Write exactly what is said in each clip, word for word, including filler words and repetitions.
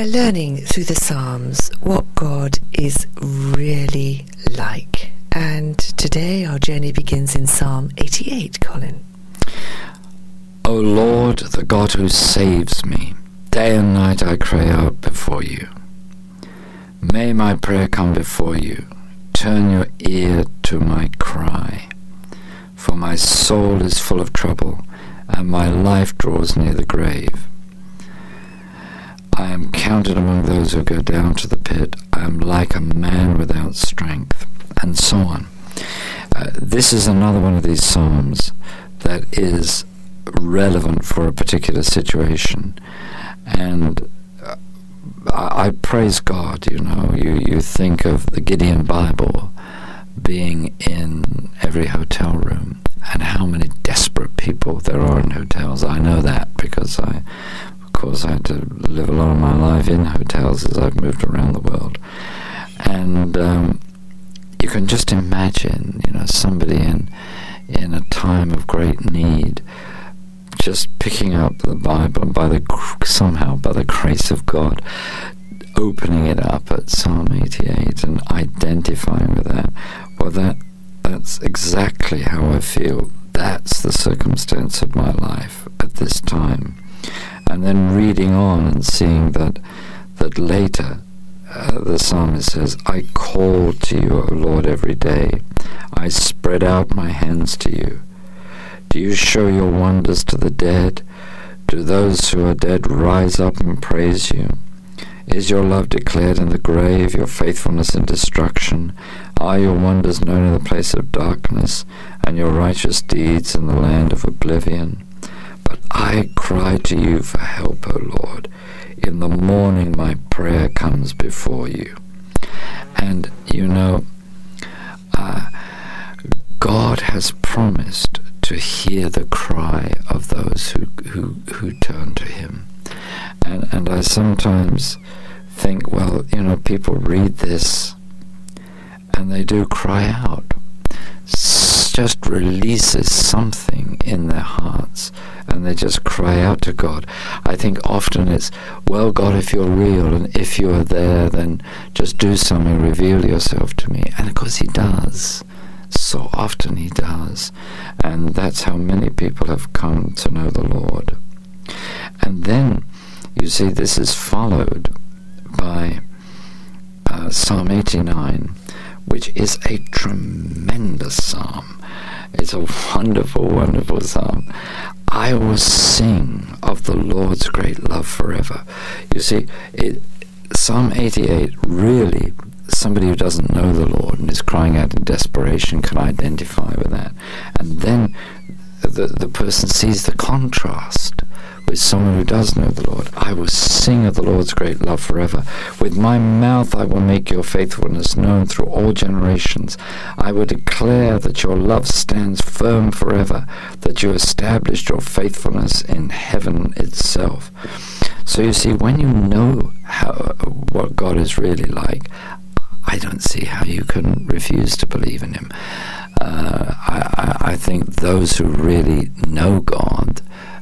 We're learning through the Psalms what God is really like. And today our journey begins in Psalm eighty-eight, Colin. O Lord, the God who saves me, day and night I cry out before you. May my prayer come before you. Turn your ear to my cry. For my soul is full of trouble, and my life draws near the grave. I am counted among those who go down to the pit. I am like a man without strength, and so on. Uh, this is another one of these psalms that is relevant for a particular situation, and uh, I, I praise God. You know, you, you think of the Gideon Bible being in every hotel room, and how many desperate people there are in hotels. I know that because I Of course, I had to live a lot of my life in hotels as I've moved around the world, and um, you can just imagine, you know, somebody in in a time of great need, just picking up the Bible and by the somehow by the grace of God, opening it up at Psalm eighty-eight and identifying with that. Well, that that's exactly how I feel. That's the circumstance of my life at this time. And then reading on and seeing that that later uh, the psalmist says, I call to you, O Lord, every day. I spread out my hands to you. Do you show your wonders to the dead? Do those who are dead rise up and praise you? Is your love declared in the grave, your faithfulness in destruction? Are your wonders known in the place of darkness, and your righteous deeds in the land of oblivion? But I cry to you for help, O Lord. In the morning my prayer comes before you. And, you know, uh, God has promised to hear the cry of those who, who, who turn to him. And, and I sometimes think, well, you know, people read this and they do cry out. S- just releases something in their hearts, and they just cry out to God. I think often it's, well, God, if you're real and if you are there, then just do something, reveal yourself to me. And of course he does. So often he does. And that's how many people have come to know the Lord. And then, you see, this is followed by uh, Psalm eighty-nine, which is a tremendous psalm. It's a wonderful, wonderful psalm. I will sing of the Lord's great love forever. You see, it, Psalm eighty-eight, really, somebody who doesn't know the Lord and is crying out in desperation can identify with that. And then the, the person sees the contrast with someone who does know the Lord. I will sing of the Lord's great love forever. With my mouth I will make your faithfulness known through all generations. I will declare that your love stands firm forever, that you established your faithfulness in heaven itself. So you see, when you know how what God is really like, I don't see how you can refuse to believe in him. Uh, I, I, I think those who really know God,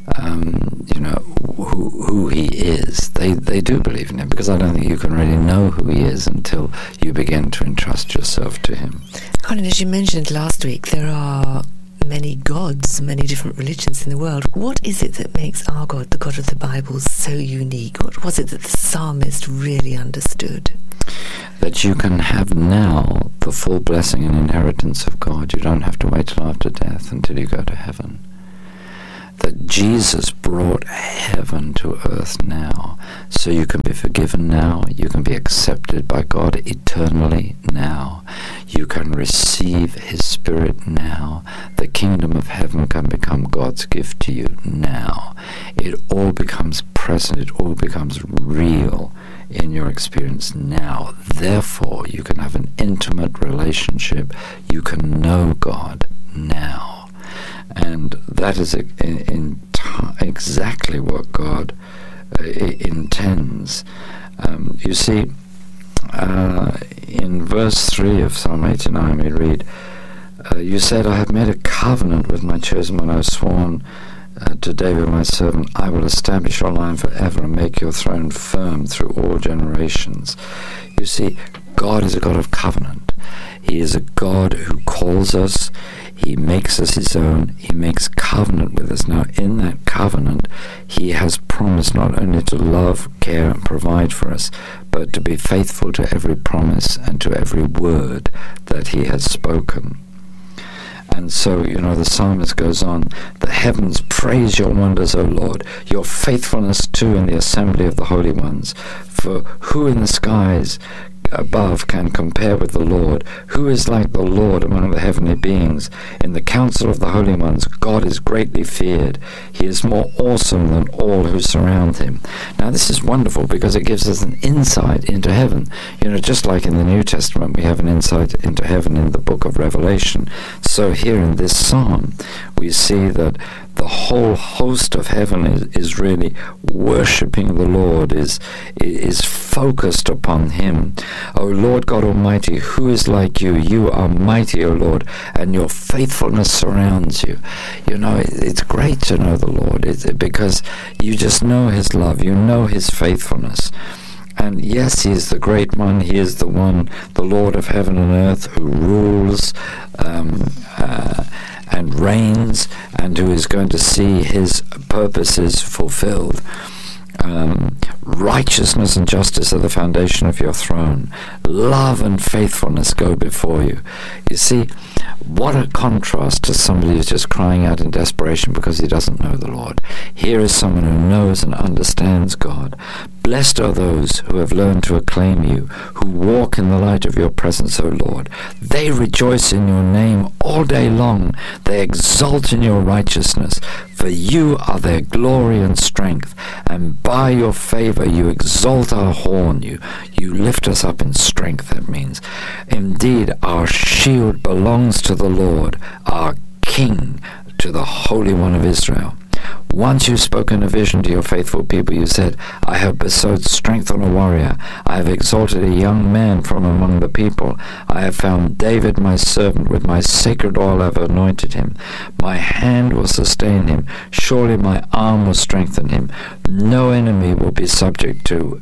Um, you know, who who he is, they, they do believe in him, because I don't think you can really know who he is until you begin to entrust yourself to him. Colin, as you mentioned last week, there are many gods, many different religions in the world. What is it that makes our God, the God of the Bible, so unique? What was it that the psalmist really understood? That you can have now the full blessing and inheritance of God. You don't have to wait till after death until you go to heaven. That Jesus brought heaven to earth now, so you can be forgiven now, you can be accepted by God eternally now, you can receive his Spirit now, the kingdom of heaven can become God's gift to you now. It all becomes present, it all becomes real in your experience now. Therefore, you can have an intimate relationship, you can know God now. And that is in, in t- exactly what God uh, intends. Um, you see, uh, in verse three of Psalm eighty-nine we read, uh, you said, I have made a covenant with my chosen one, I have sworn uh, to David my servant, I will establish your line forever and make your throne firm through all generations. You see, God is a God of covenant. He is a God who calls us. He makes us his own. He makes covenant with us. Now, in that covenant, he has promised not only to love, care, and provide for us, but to be faithful to every promise and to every word that he has spoken. And so, you know, the psalmist goes on, the heavens praise your wonders, O Lord, your faithfulness too in the assembly of the holy ones. For who in the skies above can compare with the Lord? Who is like the Lord among the heavenly beings? In the council of the holy ones, God is greatly feared. He is more awesome than all who surround him. Now, this is wonderful because it gives us an insight into heaven. You know, just like in the New Testament, we have an insight into heaven in the book of Revelation. So here in this psalm, we see that the whole host of heaven is, is really worshipping the Lord, is is focused upon him. O Lord God Almighty, who is like you? You are mighty, O Lord, and your faithfulness surrounds you. You know, it, it's great to know the Lord it, because you just know his love, you know his faithfulness. And yes, he is the great one. He is the one, the Lord of heaven and earth, who rules um, uh, and reigns, and who is going to see his purposes fulfilled. Um, righteousness and justice are the foundation of your throne. Love and faithfulness go before you. You see, what a contrast to somebody who's just crying out in desperation because he doesn't know the Lord. Here is someone who knows and understands God. Blessed are those who have learned to acclaim you, who walk in the light of your presence, O Lord. They rejoice in your name all day long. They exult in your righteousness, for you are their glory and strength, and by your favor you exalt our horn. You, you lift us up in strength, that means. Indeed, our shield belongs to the Lord, our King, to the Holy One of Israel. Once you've spoken a vision to your faithful people, you said, I have bestowed strength on a warrior. I have exalted a young man from among the people. I have found David my servant. With my sacred oil I have anointed him. My hand will sustain him. Surely my arm will strengthen him. No enemy will be subject to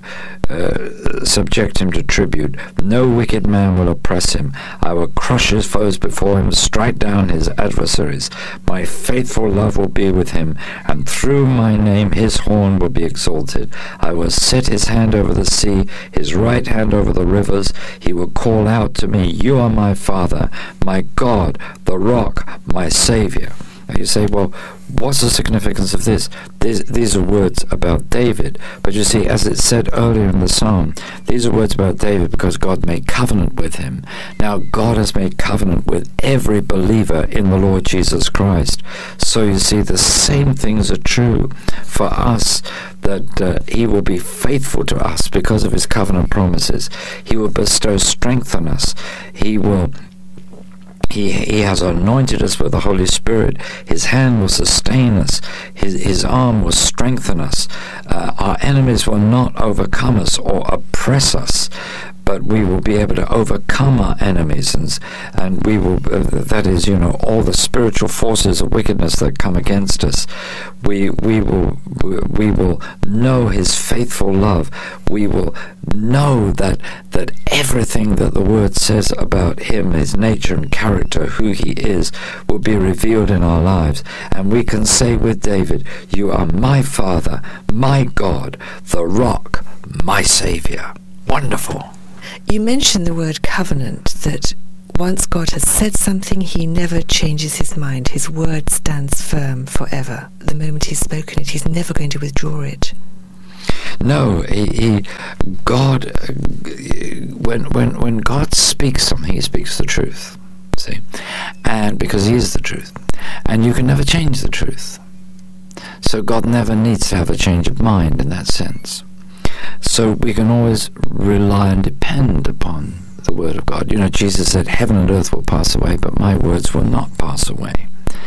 uh, subject him to tribute. No wicked man will oppress him. I will crush his foes before him, strike down his adversaries. My faithful love will be with him, and through my name his horn will be exalted. I will set his hand over the sea, his right hand over the rivers. He will call out to me, you are my Father, my God, the rock, my Savior. And you say, well, what's the significance of this? These, these are words about David. But you see, as it said earlier in the psalm, these are words about David because God made covenant with him. Now, God has made covenant with every believer in the Lord Jesus Christ. So you see, the same things are true for us, that uh, he will be faithful to us because of his covenant promises. He will bestow strength on us. He will He, he has anointed us with the Holy Spirit. His hand will sustain us. His, his arm will strengthen us. Uh, our enemies will not overcome us or oppress us, but we will be able to overcome our enemies, and, and we will, uh, that is, you know, all the spiritual forces of wickedness that come against us. We, we will, we will know his faithful love. We will know that, that everything that the word says about him, his nature and character, who he is, will be revealed in our lives. And we can say with David, you are my Father, my God, the rock, my Savior. Wonderful. You mentioned the word covenant, that once God has said something, he never changes his mind. His word stands firm forever. The moment he's spoken it, he's never going to withdraw it. No, he, he, God, when, when, when God speaks something, he speaks the truth, see, and because he is the truth, and you can never change the truth. So God never needs to have a change of mind in that sense. So we can always rely and depend upon the word of God. You know, Jesus said, heaven and earth will pass away, but my words will not pass away.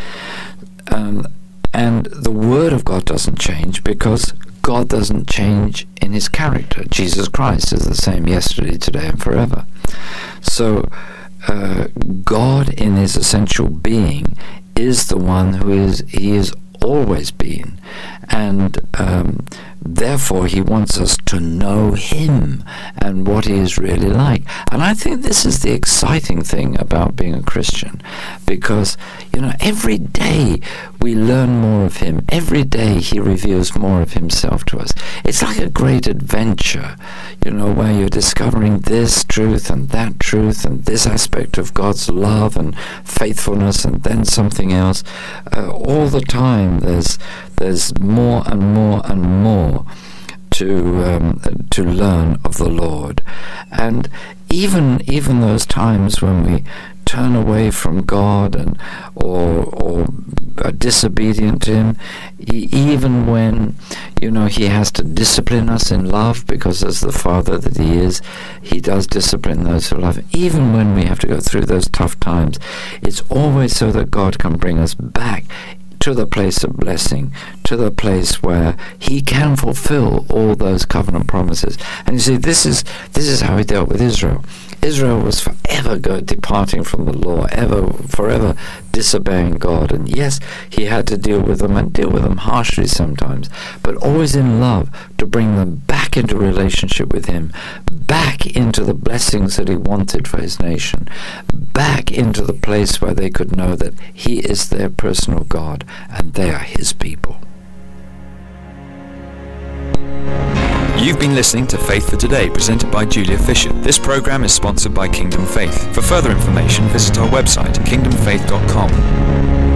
Um, and the word of God doesn't change because God doesn't change in his character. Jesus Christ is the same yesterday, today, and forever. So uh, God in his essential being is the one who is, he is always been. And um, therefore he wants us to know him and what he is really like. And I think this is the exciting thing about being a Christian, because, you know, every day we learn more of him. Every day he reveals more of himself to us. It's like a great adventure, you know, where you're discovering this truth and that truth and this aspect of God's love and faithfulness and then something else. Uh, all the time there's there's more and more and more to um, to learn of the Lord. And even even those times when we turn away from God and or or are disobedient to him, e- even when, you know, he has to discipline us in love, because as the Father that he is, he does discipline those who love him. Even when we have to go through those tough times, it's always so that God can bring us back to the place of blessing, to the place where he can fulfill all those covenant promises. And you see, this is this is how he dealt with Israel. Israel was forever go, departing from the law, ever, forever disobeying God. And yes, he had to deal with them and deal with them harshly sometimes, but always in love, to bring them back into relationship with him, back into the blessings that he wanted for his nation, back into the place where they could know that he is their personal God and they are his people. You've been listening to Faith for Today, presented by Julia Fisher. This program is sponsored by Kingdom Faith. For further information, visit our website, kingdom faith dot com.